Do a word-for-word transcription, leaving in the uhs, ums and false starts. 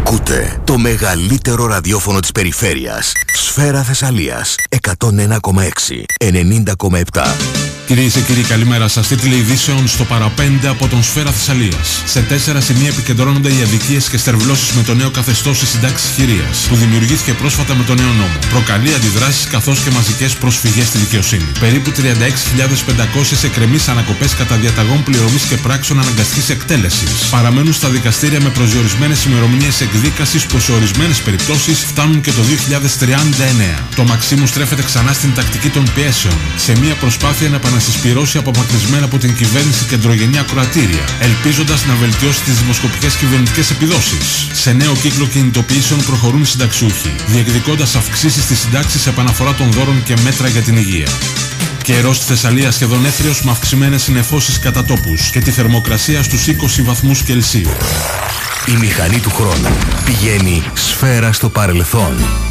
Ακούτε το μεγαλύτερο ραδιόφωνο της περιφέρειας. Σφαίρα Θεσσαλίας εκατόν ένα κόμμα έξι, ενενήντα κόμμα επτά. Κυρίες και κύριοι, καλημέρα σας. Τίτλοι ειδήσεων στο παραπέντε από τον Σφαίρα Θεσσαλίας. Σε τέσσερα σημεία επικεντρώνονται οι αδικίες και στερβλώσεις με το νέο καθεστώς της συντάξης χειρίας, που δημιουργήθηκε πρόσφατα με το νέο νόμο. Προκαλεί αντιδράσεις καθώς και μαζικές προσφυγές στη δικαιοσύνη. Περίπου τριάντα έξι χιλιάδες πεντακόσιες εκκρεμείς ανακοπές κατά διαταγών πληρωμής και πράξεων αναγκαστικής εκτέλεσης παραμένουν στα δικαστήρια με προσδιορισμένες ημερομηνίες εκδίκασης που σε ορισμένες περιπτώσεις φτάνουν και το δύο χιλιάδες τριάντα εννέα. Το Μαξίμου στρέφεται ξανά στην τακτική των πιέσεων, σε μια προσπάθεια να να συσπυρώσει απομακρυσμένα από την κυβέρνηση κεντρογενή ακροατήρια, ελπίζοντας να βελτιώσει τις δημοσκοπικές κυβερνητικές επιδόσεις. Σε νέο κύκλο κινητοποιήσεων προχωρούν οι συνταξιούχοι, διεκδικώντας αυξήσεις στις συντάξεις, επαναφορά των δώρων και μέτρα για την υγεία. Καιρός στη Θεσσαλία σχεδόν έθριος με αυξημένες συννεφώσεις κατά τόπους και τη θερμοκρασία στους είκοσι βαθμούς Κελσίου. Η μηχανή του χρόνου πηγαίνει σφαίρα στο παρελθόν.